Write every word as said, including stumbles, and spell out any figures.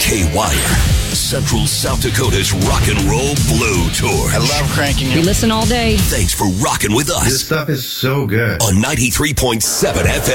K-Wire, Central South Dakota's Rock and Roll Blue Tour. I love cranking it. We listen all day. Thanks for rocking with us. This stuff is so good. On ninety-three point seven F M.